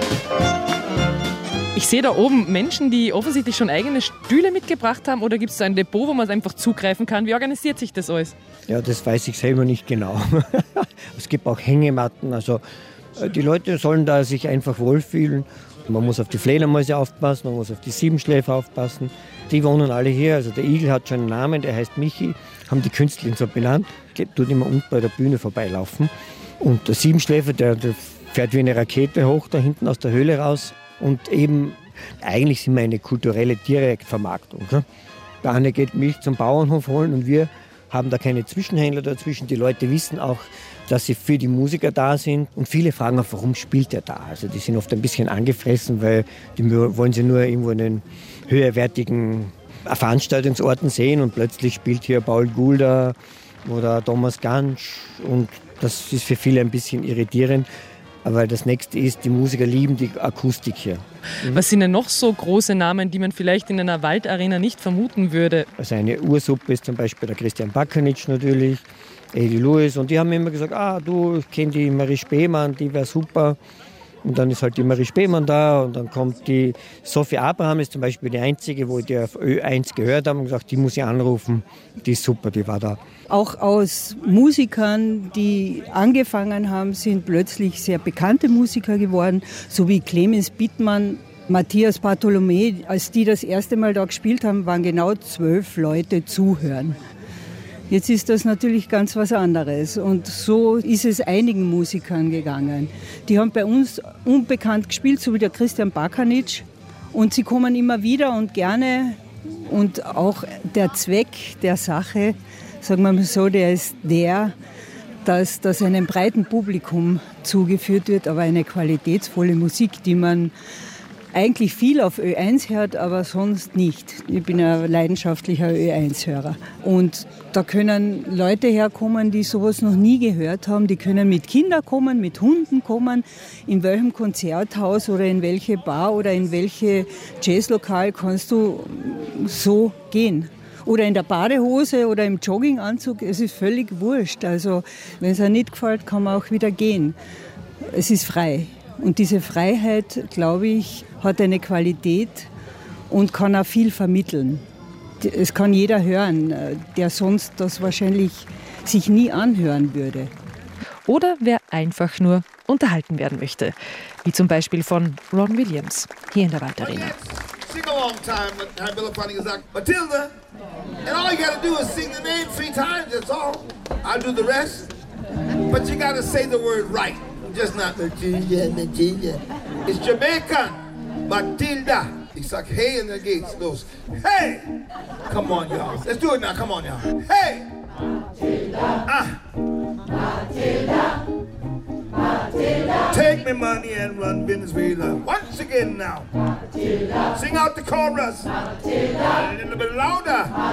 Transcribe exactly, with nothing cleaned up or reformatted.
Ich sehe da oben Menschen, die offensichtlich schon eigene Stühle mitgebracht haben, oder gibt es da ein Depot, wo man einfach zugreifen kann? Wie organisiert sich das alles? Ja, das weiß ich selber nicht genau. Es gibt auch Hängematten, also die Leute sollen da sich einfach wohlfühlen. Man muss auf die Fledermäuse aufpassen, man muss auf die Siebenschläfer aufpassen. Die wohnen alle hier, also der Igel hat schon einen Namen, der heißt Michi, haben die Künstler so benannt. Der tut immer unten bei der Bühne vorbeilaufen. Und der Siebenschläfer, der, der fährt wie eine Rakete hoch da hinten aus der Höhle raus. Und eben, eigentlich sind wir eine kulturelle Direktvermarktung. Ne? Der eine geht Milch zum Bauernhof holen und wir haben da keine Zwischenhändler dazwischen. Die Leute wissen auch, dass sie für die Musiker da sind. Und viele fragen auch, warum spielt er da? Also die sind oft ein bisschen angefressen, weil die wollen sie nur irgendwo in den höherwertigen Veranstaltungsorten sehen. Und plötzlich spielt hier Paul Gulda oder Thomas Gansch. Und das ist für viele ein bisschen irritierend. Aber das Nächste ist, die Musiker lieben die Akustik hier. Mhm. Was sind denn noch so große Namen, die man vielleicht in einer Waldarena nicht vermuten würde? Also eine Ursuppe ist zum Beispiel der Christian Bakanic natürlich, Eddie Lewis. Und die haben immer gesagt, ah du, ich kenne die Marie Spemann, die wäre super. Und dann ist halt die Marie Spemann da und dann kommt die Sophie Abraham, ist zum Beispiel die einzige, wo die auf Ö eins gehört haben und gesagt, die muss ich anrufen, die ist super, die war da. Auch aus Musikern, die angefangen haben, sind plötzlich sehr bekannte Musiker geworden, so wie Clemens Bittmann, Matthias Bartholomä. Als die das erste Mal da gespielt haben, waren genau zwölf Leute zuhören. Jetzt ist das natürlich ganz was anderes und so ist es einigen Musikern gegangen. Die haben bei uns unbekannt gespielt, so wie der Christian Bakanic, und sie kommen immer wieder und gerne, und auch der Zweck der Sache, sagen wir mal so, der ist der, dass das einem breiten Publikum zugeführt wird, aber eine qualitätsvolle Musik, die man eigentlich viel auf Ö eins hört, aber sonst nicht. Ich bin ein leidenschaftlicher Ö eins Hörer. Und da können Leute herkommen, die sowas noch nie gehört haben. Die können mit Kindern kommen, mit Hunden kommen. In welchem Konzerthaus oder in welche Bar oder in welche Jazzlokal kannst du so gehen? Oder in der Badehose oder im Jogginganzug. Es ist völlig wurscht. Also wenn es einem nicht gefällt, kann man auch wieder gehen. Es ist frei. Und diese Freiheit, glaube ich, hat eine Qualität und kann auch viel vermitteln. Es kann jeder hören, der sonst das wahrscheinlich sich nie anhören würde. Oder wer einfach nur unterhalten werden möchte. Wie zum Beispiel von Ron Williams, hier in der Waldarena. Sing a long time when Billa Funny gesagt, Matilda, and all you gotta do is sing the name three times, that's all. I'll do the rest. But you gotta say the word right. Just not Matilda, Matilda. It's Jamaican. Matilda. Ich sag hey und dann geht's los. Hey! Come on, y'all. Let's do it now. Come on, y'all. Hey! Matilda. Ah. Matilda. Matilda. Take me money and run Venezuela. Once again now. Matilda. Sing out the chorus. Matilda. A little bit louder.